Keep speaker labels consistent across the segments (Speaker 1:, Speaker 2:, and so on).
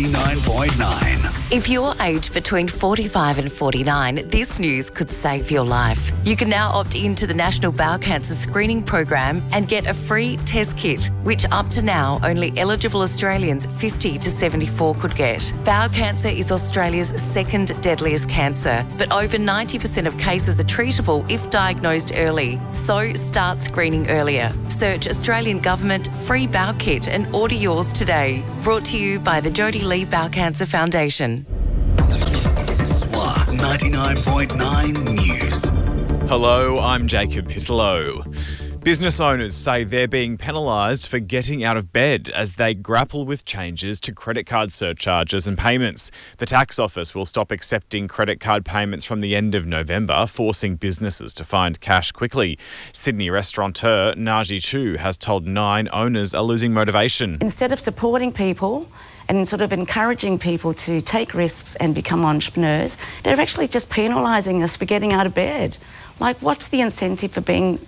Speaker 1: 99.9.
Speaker 2: If you're aged between 45 and 49, this news could save your life. You can now opt into the National Bowel Cancer Screening Program and get a free test kit, which up to now only eligible Australians 50 to 74 could get. Bowel cancer is Australia's second deadliest cancer, but over 90% of cases are treatable if diagnosed early. So start screening earlier. Search Australian Government Free Bowel Kit and order yours today. Brought to you by the Jodie Lee Bowel Cancer Foundation.
Speaker 1: SWA 99.9 News.
Speaker 3: Hello, I'm Jacob Pitlow. Business owners say they're being penalised for getting out of bed as they grapple with changes to credit card surcharges and payments. The tax office will stop accepting credit card payments from the end of November, forcing businesses to find cash quickly. Sydney restaurateur Naji Chu has told 9 owners are losing motivation.
Speaker 4: Instead of supporting people and sort of encouraging people to take risks and become entrepreneurs, they're actually just penalising us for getting out of bed. Like, what's the incentive for being,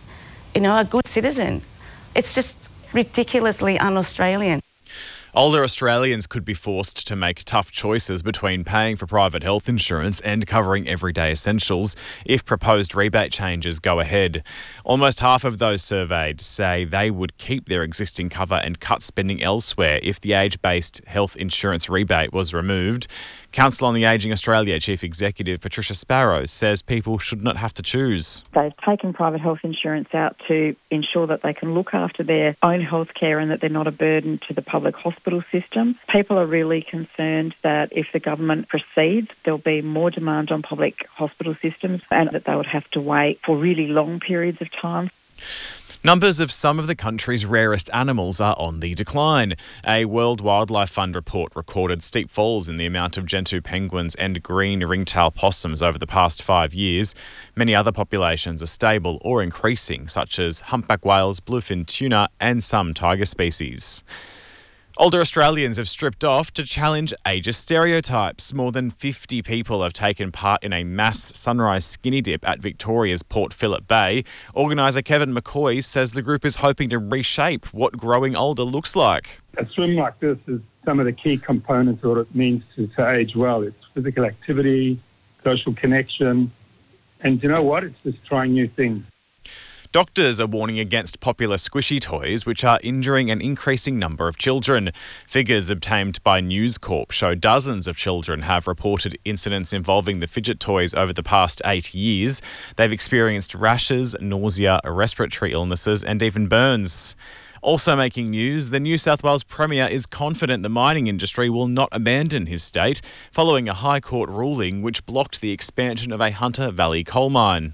Speaker 4: a good citizen? It's just ridiculously un-Australian.
Speaker 3: Older Australians could be forced to make tough choices between paying for private health insurance and covering everyday essentials if proposed rebate changes go ahead. Almost half of those surveyed say they would keep their existing cover and cut spending elsewhere if the age-based health insurance rebate was removed. Council on the Ageing Australia Chief Executive Patricia Sparrow says people should not have to choose.
Speaker 5: They've taken private health insurance out to ensure that they can look after their own health care and that they're not a burden to the public hospital system. People are really concerned that if the government proceeds, there'll be more demand on public hospital systems and that they would have to wait for really long periods of time.
Speaker 3: Numbers of some of the country's rarest animals are on the decline. A World Wildlife Fund report recorded steep falls in the amount of gentoo penguins and green ringtail possums over the past 5 years. Many other populations are stable or increasing, such as humpback whales, bluefin tuna, and some tiger species. Older Australians have stripped off to challenge ageist stereotypes. More than 50 people have taken part in a mass sunrise skinny dip at Victoria's Port Phillip Bay. Organiser Kevin McCoy says the group is hoping to reshape what growing older looks like.
Speaker 6: A swim like this is some of the key components of what it means to age well. It's physical activity, social connection, and you know what? It's just trying new things.
Speaker 3: Doctors are warning against popular squishy toys, which are injuring an increasing number of children. Figures obtained by News Corp show dozens of children have reported incidents involving the fidget toys over the past 8 years. They've experienced rashes, nausea, respiratory illnesses, and even burns. Also making news, the New South Wales Premier is confident the mining industry will not abandon his state, following a High Court ruling which blocked the expansion of a Hunter Valley coal mine.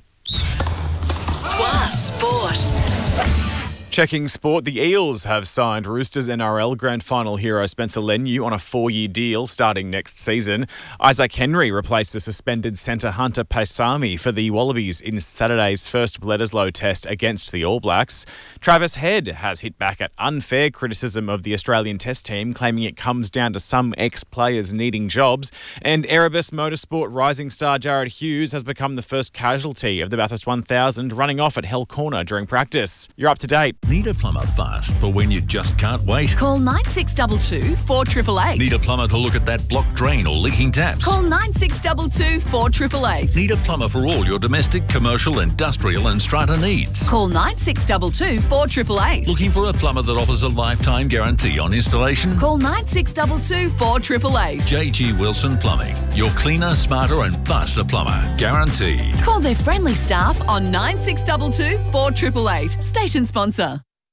Speaker 2: SWA Sport.
Speaker 3: Checking sport, the Eels have signed Roosters NRL Grand Final hero Spencer Leniu on a 4-year deal starting next season. Isaac Henry replaced the suspended centre Hunter Paisami for the Wallabies in Saturday's first Bledisloe test against the All Blacks. Travis Head has hit back at unfair criticism of the Australian Test team, claiming it comes down to some ex-players needing jobs. And Erebus Motorsport rising star Jared Hughes has become the first casualty of the Bathurst 1000, running off at Hell Corner during practice. You're up to date.
Speaker 7: Need a plumber fast for when you just can't wait?
Speaker 8: Call 9622 4888.
Speaker 7: Need a plumber to look at that blocked drain or leaking taps?
Speaker 8: Call 9622 4888.
Speaker 7: Need a plumber for all your domestic, commercial, industrial and strata needs?
Speaker 8: Call 9622 4888.
Speaker 7: Looking for a plumber that offers a lifetime guarantee on installation?
Speaker 8: Call 9622 4888.
Speaker 7: JG Wilson Plumbing. Your cleaner, smarter and faster plumber. Guaranteed.
Speaker 8: Call their friendly staff on 9622 4888. Station sponsor.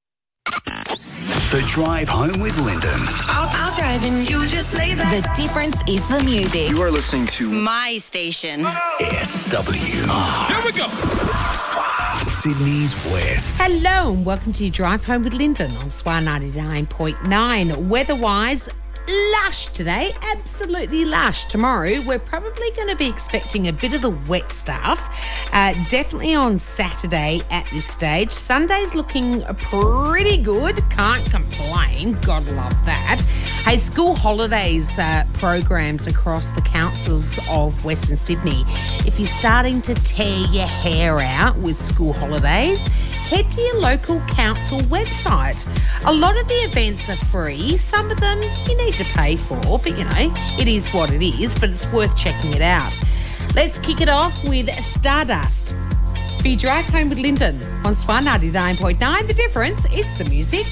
Speaker 1: The Drive Home with Lyndon.
Speaker 9: I'll drive and you just lay back.
Speaker 2: The difference is the music.
Speaker 1: You are listening to
Speaker 9: My station.
Speaker 1: SWR.
Speaker 7: Here we go.
Speaker 1: Sydney's West.
Speaker 10: Hello and welcome to your Drive Home with Lyndon on SWR 99.9. Weather-wise, lush today, absolutely lush. Tomorrow, we're probably going to be expecting a bit of the wet stuff. Definitely on Saturday at this stage. Sunday's looking pretty good. Can't complain. Gotta love that. Hey, school holidays programs across the councils of Western Sydney. If you're starting to tear your hair out with school holidays, head to your local council website. A lot of the events are free. Some of them you need to pay for, but it is what it is, but it's worth checking it out. Let's kick it off with Stardust. For your drive home with Lyndon on SWA 99.9, the difference is the music.